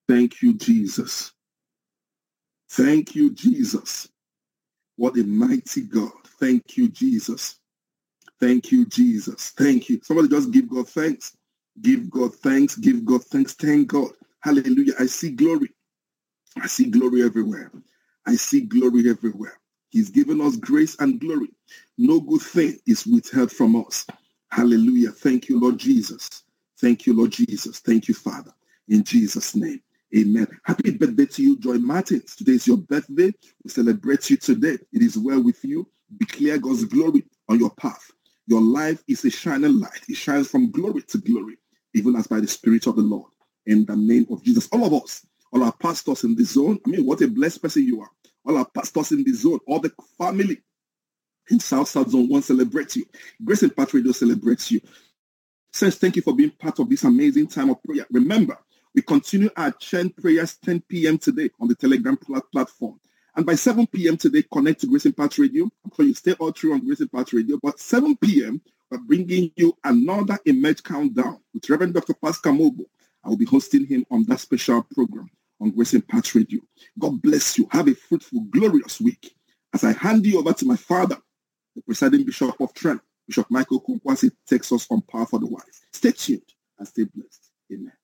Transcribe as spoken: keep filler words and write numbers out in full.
Thank you, Jesus. Thank you, Jesus. What a mighty God. Thank you, Jesus. Thank you, Jesus. Thank you. Somebody just give God thanks. Give God thanks. Give God thanks. Thank God. Hallelujah. I see glory. I see glory everywhere. I see glory everywhere. He's given us grace and glory. No good thing is withheld from us. Hallelujah. Thank you, Lord Jesus. Thank you, Lord Jesus. Thank you, Father. In Jesus' name. Amen. Happy birthday to you, Joy Martins. Today is your birthday. We celebrate you today. It is well with you. Declare God's glory on your path. Your life is a shining light. It shines from glory to glory, even as by the Spirit of the Lord. In the name of Jesus. All of us, all our pastors in the zone. I mean, what a blessed person you are. All our pastors in the zone, all the family in South South Zone one celebrates you. Grace and Path Radio celebrates you. Says, thank you for being part of this amazing time of prayer. Remember, we continue our chain prayers ten p.m. today on the Telegram platform. And by seven p.m. today, connect to Grace and Path Radio. I'm sure you stay all through on Grace and Path Radio. But seven p.m., we're bringing you another Emerge Countdown with Reverend Doctor Pascal Mobo. I will be hosting him on that special program on Grace and Path Radio. God bless you. Have a fruitful, glorious week. As I hand you over to my father, the presiding Bishop of Trent, Bishop Michael Kunkwasi, takes us on Power for the Wise. Stay tuned and stay blessed. Amen.